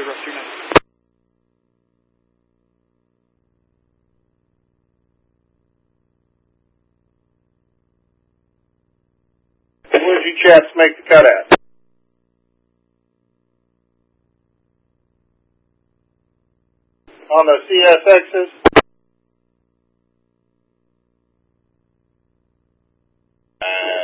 029. Where'd you chaps make the cut at? On the CSXs?